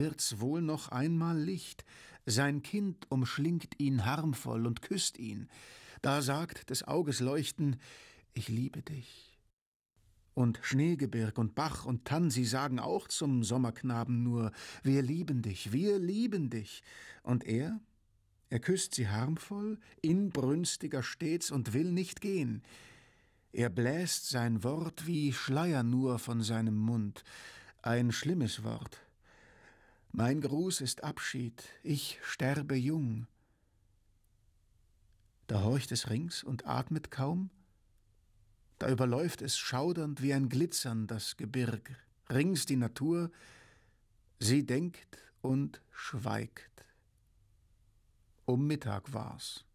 Wird's wohl noch einmal Licht, sein Kind umschlingt ihn harmvoll und küsst ihn, da sagt des Auges Leuchten, ich liebe dich. Und Schneegebirg und Bach und Tann, sie sagen auch zum Sommerknaben nur, wir lieben dich, wir lieben dich. Und er küsst sie harmvoll, inbrünstiger stets und will nicht gehen. Er bläst sein Wort wie Schleier nur von seinem Mund, ein schlimmes Wort. Mein Gruß ist Abschied, ich sterbe jung. Da horcht es rings und atmet kaum, da überläuft es schaudernd wie ein Glitzern das Gebirg, rings die Natur, sie denkt und schweigt. Um Mittag war's.